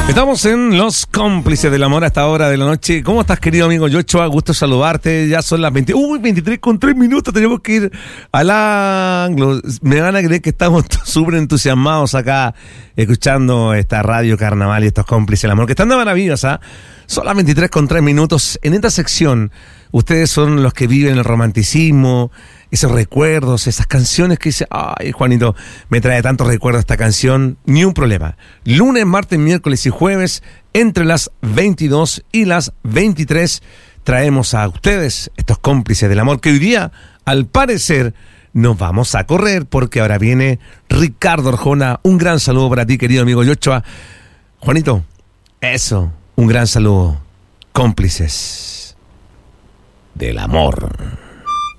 Estamos en Los Cómplices del Amor a esta hora de la noche. ¿Cómo estás, querido amigo Yochoa? Gusto saludarte. Ya son las 23 con 3 minutos. Tenemos que ir al ángulo. Me van a creer que estamos súper entusiasmados acá escuchando esta radio Carnaval y estos Cómplices del Amor, que están de maravillas, ¿ah? Son las 23 con 3 minutos. En esta sección, ustedes son los que viven el romanticismo, esos recuerdos, esas canciones que dice, ay, Juanito, me trae tantos recuerdos esta canción. Ni un problema. Lunes, martes, miércoles y jueves, entre las 22 y las 23, traemos a ustedes estos Cómplices del Amor, que hoy día, al parecer, nos vamos a correr, porque ahora viene Ricardo Arjona. Un gran saludo para ti, querido amigo Yochoa. Juanito, eso, un gran saludo. Cómplices del Amor.